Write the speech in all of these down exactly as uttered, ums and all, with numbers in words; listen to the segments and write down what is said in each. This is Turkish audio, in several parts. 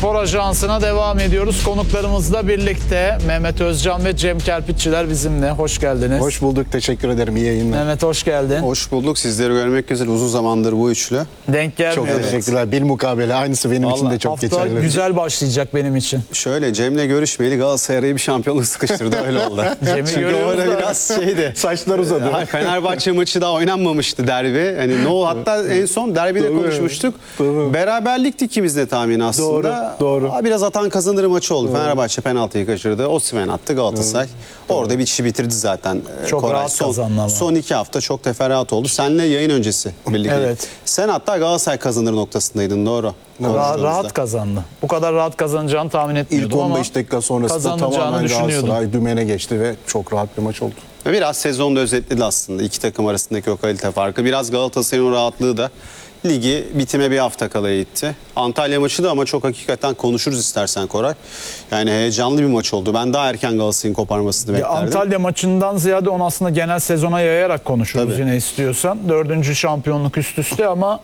Spor Ajansı'na devam ediyoruz. Konuklarımızla birlikte Mehmet Özcan ve Cem Kerpiççiler bizimle. Hoş geldiniz. Hoş bulduk. Teşekkür ederim. İyi yayınlar. Mehmet hoş geldin. Hoş bulduk. Sizleri görmek güzel. Uzun zamandır bu üçlü. Denk gelmiyor. Çok teşekkürler. Bir mukabele. Aynısı benim Vallahi için de çok Hafta geçerli. güzel başlayacak benim için. Şöyle Cem'le görüşmeyeli Galatasaray araya bir şampiyonluk sıkıştırdı, öyle oldu. Cem'i Çünkü görüyoruz orada da. biraz şeydi. Saçlar uzadı. Ay, Fenerbahçe maçı daha oynanmamıştı, derbi. Hani ne o, hatta en son derbide Tabii, konuşmuştuk. tabii. Beraberlikti ikimiz de tahmin aslında. Doğru, doğru. Aa, biraz atan kazanır maçı oldu. Fenerbahçe penaltıyı kaçırdı. Osimhen attı, Galatasaray. Orada bir işi bitirdi zaten. Çok Koray. rahat son, kazandı ama. Son iki hafta çok teferruat oldu. Seninle yayın öncesi birlikte. Evet. Sen hatta Galatasaray kazanır noktasındaydın, doğru. Ra- Konuştuğumuzda. rahat kazandı. Bu kadar rahat kazanacağını tahmin etmiyordum İlk ama on beş dakika sonrasında kazanacağını tamamen düşünüyordum. Galatasaray dümene geçti ve çok rahat bir maç oldu. Ve biraz sezonda özetledi aslında iki takım arasındaki o kalite farkı. Biraz Galatasaray'ın o rahatlığı da ligi bitime bir hafta kala itti. Antalya maçı da ama çok hakikaten konuşuruz istersen Koray. Yani heyecanlı bir maç oldu. Ben daha erken Galatasaray'ın koparmasını Ya beklerdim. Antalya maçından ziyade onu aslında genel sezona yayarak konuşuruz Tabii. yine istiyorsan. Dördüncü şampiyonluk üst üste ama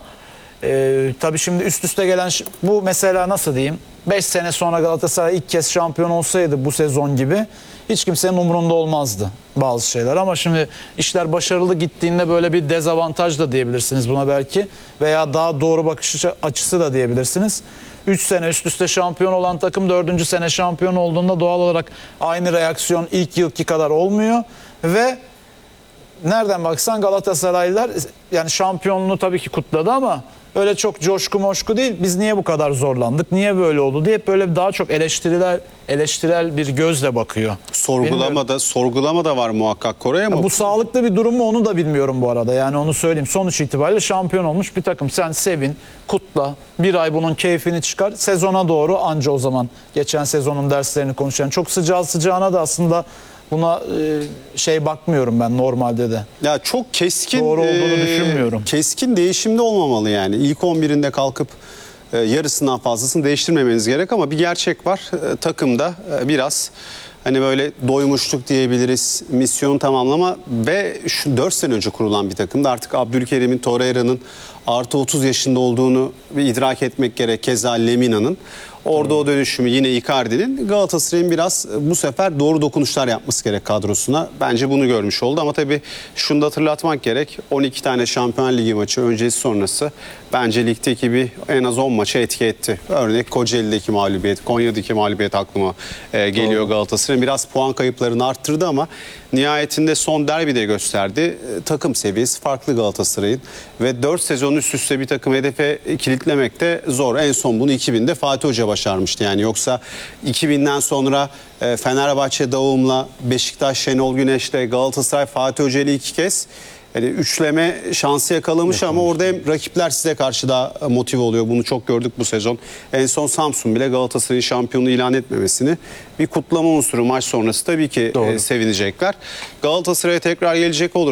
e, tabii şimdi üst üste gelen ş- bu mesela nasıl diyeyim? beş sene sonra Galatasaray ilk kez şampiyon olsaydı bu sezon gibi hiç kimsenin umurunda olmazdı bazı şeyler. Ama şimdi işler başarılı gittiğinde böyle bir dezavantaj da diyebilirsiniz buna belki. Veya daha doğru bakış açısı da diyebilirsiniz. üç sene üst üste şampiyon olan takım dördüncü sene şampiyon olduğunda doğal olarak aynı reaksiyon ilk yılki kadar olmuyor. Ve nereden baksan Galatasaraylılar yani şampiyonluğu tabii ki kutladı ama öyle çok coşku moşku değil. Biz niye bu kadar zorlandık? Niye böyle oldu diye hep böyle daha çok eleştiriler eleştirel bir gözle bakıyor. Sorgulama da, sorgulama da var muhakkak Koray ama Bu sağlıklı bir durum mu onu da bilmiyorum bu arada. Yani onu söyleyeyim. Sonuç itibariyle şampiyon olmuş bir takım. Sen sevin, kutla. Bir ay bunun keyfini çıkar. Sezona doğru anca o zaman geçen sezonun derslerini konuşan. Çok sıcağı sıcağına da aslında buna e, şey bakmıyorum ben normalde de. ya çok keskin Doğru olduğunu e, düşünmüyorum. Keskin değişimde olmamalı yani. İlk on birinde kalkıp e, yarısından fazlasını değiştirmemeniz gerek ama bir gerçek var. E, takımda e, biraz hani böyle doymuşluk diyebiliriz. Misyonu tamamlama ve şu dört sene önce kurulan bir takımda artık Abdülkerim'in, Torreira'nın artı otuz yaşında olduğunu bir idrak etmek gerek. Keza Lemina'nın. Orada o dönüşümü yine Icardi'nin, Galatasaray'ın biraz bu sefer doğru dokunuşlar yapması gerek kadrosuna. Bence bunu görmüş oldu ama tabii şunu da hatırlatmak gerek. on iki tane Şampiyonlar Ligi maçı öncesi sonrası bence ligdeki bir en az on maça etki etti. Örnek Kocaeli'deki mağlubiyet, Konya'daki mağlubiyet aklıma e, geliyor Galatasaray'ın. Biraz puan kayıplarını arttırdı ama nihayetinde son derbide gösterdi. E, takım seviyesi farklı Galatasaray'ın ve dört sezon üst üste bir takım hedefe kilitlemek de zor. En son bunu iki binde Fatih Hoca başarmıştı yani. Yoksa iki binden sonra e, Fenerbahçe Davum'la, Beşiktaş Şenol Güneş'le, Galatasaray Fatih Hoca ile iki kez yani üçleme şansı yakalamış ama orada hem rakipler size karşı daha motive oluyor. Bunu çok gördük bu sezon. En son Samsun bile Galatasaray'ın şampiyonluğu ilan etmemesini bir kutlama unsuru maç sonrası tabii ki e, sevinecekler. Galatasaray'a tekrar gelecek olur.